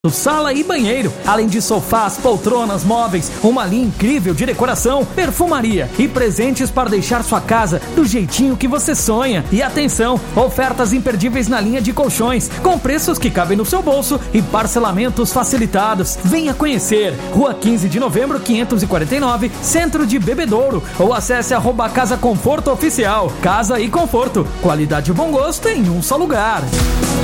sala e banheiro, além de sofás, poltronas, móveis, uma linha incrível de decoração, perfumaria e presentes para deixar sua casa do jeitinho que você sonha. E atenção, ofertas imperdíveis na linha de colchões, com preços que cabem no seu bolso e parcelamentos facilitados. Venha conhecer, Rua 15 de Novembro, 549, Centro de Bebedouro, ou acesse @Casa Conforto Oficial. Casa e Conforto, qualidade e bom gosto em um só lugar.